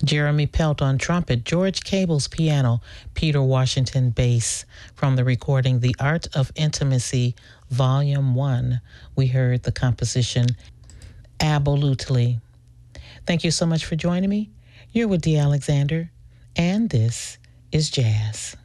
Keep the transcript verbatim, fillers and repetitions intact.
Jeremy Pelt on trumpet, George Cable's piano, Peter Washington bass. From the recording The Art of Intimacy, Volume one, we heard the composition Absolutely. Thank you so much for joining me. You're with Dee Alexander, and this is Jazz.